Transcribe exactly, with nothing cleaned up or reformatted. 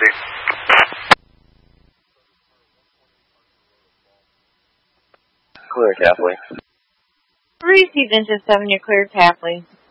Easy. Clear, Kathleen. Received engine seven, you're clear, Kathleen.